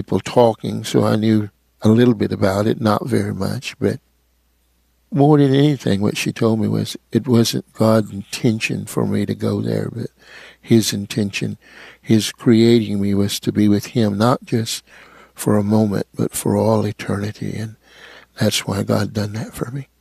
people talking, so I knew a little bit about it, not very much, but more than anything, what she told me was it wasn't God's intention for me to go there, but His intention, His creating me was to be with Him, not just for a moment, but for all eternity, and that's why God done that for me.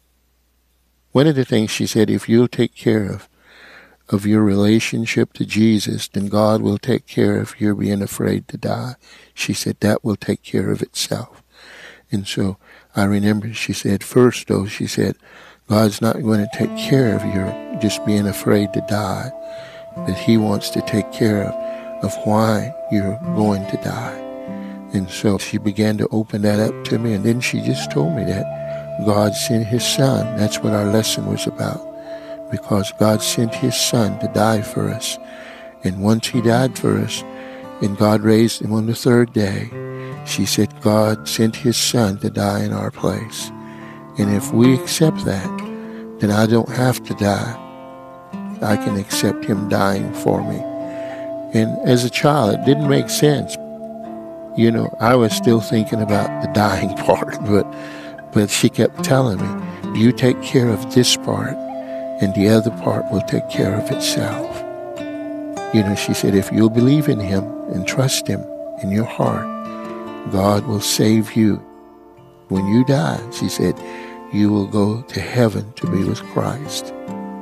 One of the things she said, if you'll take care of your relationship to Jesus, then God will take care of your being afraid to die. She said that will take care of itself. And so I remember she said, first though, she said, God's not going to take care of your just being afraid to die, but He wants to take care of why you're going to die. And so she began to open that up to me, and then she just told me that God sent His Son. That's what our lesson was about, because God sent His Son to die for us. And once He died for us, and God raised Him on the third day, she said God sent His Son to die in our place. And if we accept that, then I don't have to die. I can accept Him dying for me. And as a child, it didn't make sense. You know, I was still thinking about the dying part, but she kept telling me, you take care of this part, and the other part will take care of itself. You know, she said, if you'll believe in Him and trust Him in your heart, God will save you. When you die, she said, you will go to heaven to be with Christ.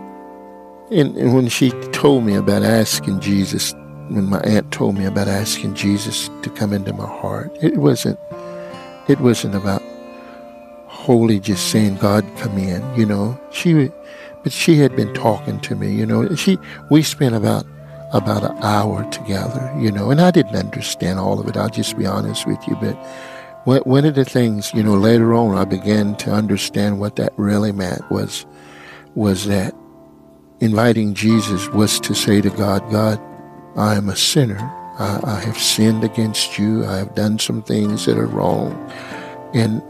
And when she told me about asking Jesus, when my aunt told me about asking Jesus to come into my heart, it wasn't about wholly just saying, God, come in, you know. But she had been talking to me, you know. We spent about an hour together, you know, and I didn't understand all of it, I'll just be honest with you, but one of the things, you know, later on I began to understand what that really meant was that inviting Jesus was to say to God, God, I am a sinner. I have sinned against you. I have done some things that are wrong. And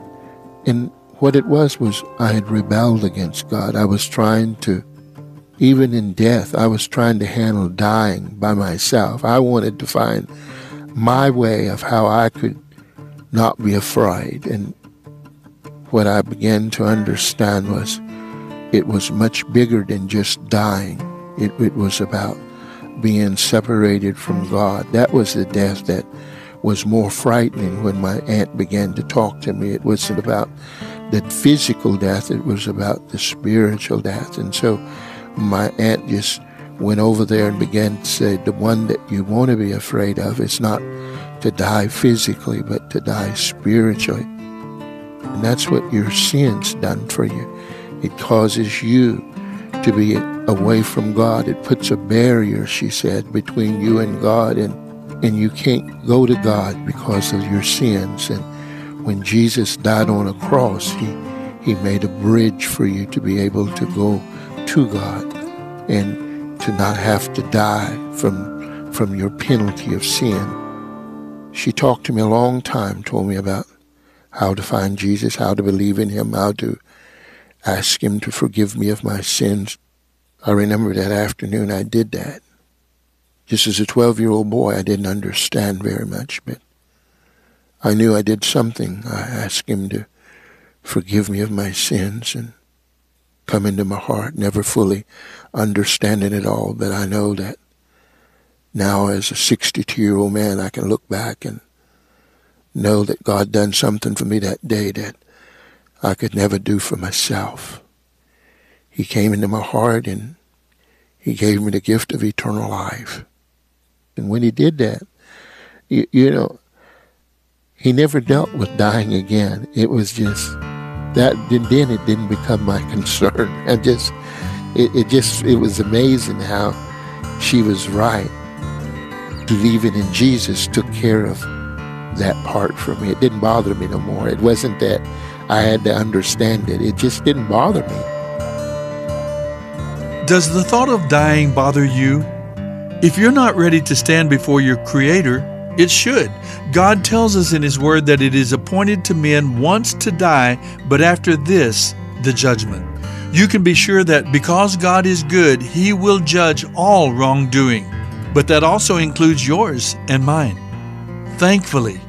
what it was I had rebelled against God. I was trying to, even in death, I was trying to handle dying by myself. I wanted to find my way of how I could not be afraid. And what I began to understand was it was much bigger than just dying. It was about being separated from God. That was the death that was more frightening when my aunt began to talk to me. It wasn't about the physical death, it was about the spiritual death. And so my aunt just went over there and began to say, the one that you want to be afraid of is not to die physically, but to die spiritually. And that's what your sin's done for you. It causes you to be away from God. It puts a barrier, she said, between you and God, and you can't go to God because of your sins. And when Jesus died on a cross, he made a bridge for you to be able to go to God and to not have to die from your penalty of sin. She talked to me a long time, told me about how to find Jesus, how to believe in Him, how to ask Him to forgive me of my sins. I remember that afternoon I did that. Just as a 12-year-old boy, I didn't understand very much, but I knew I did something. I asked Him to forgive me of my sins and come into my heart, never fully understanding it all, but I know that now as a 62-year-old man, I can look back and know that God done something for me that day that I could never do for myself. He came into my heart and He gave me the gift of eternal life. And when He did that, you know, He never dealt with dying again. It was just that, then it didn't become my concern. It was amazing how she was right. Believing in Jesus took care of that part for me. It didn't bother me no more. It wasn't that I had to understand it. It just didn't bother me. Does the thought of dying bother you? If you're not ready to stand before your Creator, it should. God tells us in His Word that it is appointed to men once to die, but after this, the judgment. You can be sure that because God is good, He will judge all wrongdoing. But that also includes yours and mine. Thankfully,